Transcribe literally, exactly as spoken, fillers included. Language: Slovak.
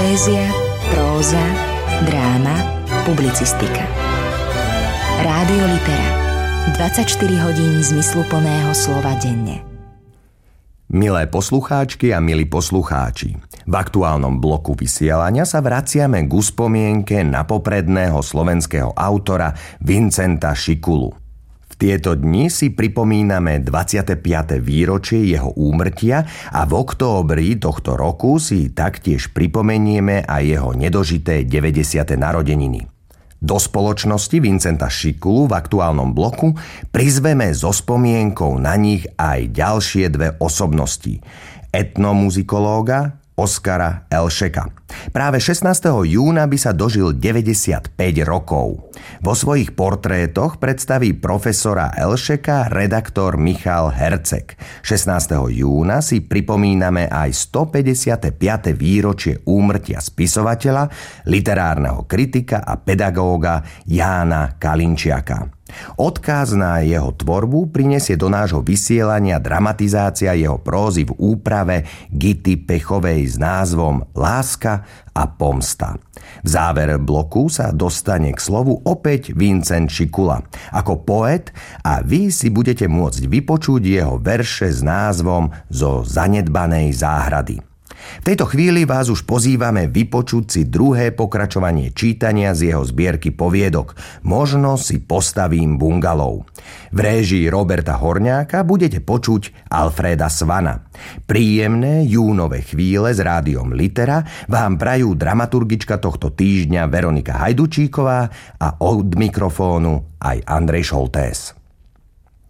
Poézia, próza, dráma, publicistika. Rádio Litera. dvadsaťštyri hodín zmysluplného slova denne. Milé poslucháčky a milí poslucháči, v aktuálnom bloku vysielania sa vraciame k uspomienke na popredného slovenského autora Vincenta Šikulu. V tieto dni si pripomíname dvadsiate piate výročie jeho úmrtia a v októbri tohto roku si taktiež pripomenieme aj jeho nedožité deväťdesiate narodeniny. Do spoločnosti Vincenta Šikulu v aktuálnom bloku prizveme so spomienkou na nich aj ďalšie dve osobnosti. Etnomuzikológa Oskara Elšeka. Práve šestnásteho júna by sa dožil deväťdesiatpäť rokov. Vo svojich portrétoch predstaví profesora Elšeka redaktor Michal Herceg. šestnásteho júna si pripomíname aj stopäťdesiate piate výročie úmrtia spisovateľa, literárneho kritika a pedagóga Jána Kalinčiaka. Odkaz na jeho tvorbu prinesie do nášho vysielania dramatizácia jeho prózy v úprave Gity Pechovej s názvom Láska a pomsta. V závere bloku sa dostane k slovu opäť Vincent Šikula ako poet a vy si budete môcť vypočuť jeho verše s názvom Zo zanedbanej záhrady. V tejto chvíli vás už pozývame vypočuť si druhé pokračovanie čítania z jeho zbierky poviedok Možno si postavím bungalov. V réžii Roberta Horňáka budete počuť Alfréda Svana. Príjemné júnové chvíle s rádiom Litera vám prajú dramaturgička tohto týždňa Veronika Hajdučíková a od mikrofónu aj Andrej Šoltés.